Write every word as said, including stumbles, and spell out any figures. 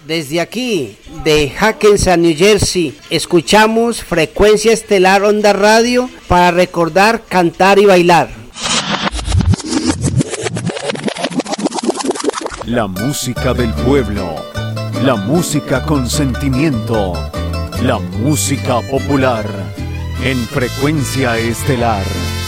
Desde aquí, de Hackensack, New Jersey, escuchamos Frecuencia Estelar Onda Radio para recordar, cantar y bailar. La música del pueblo, la música con sentimiento, la música popular, en Frecuencia Estelar.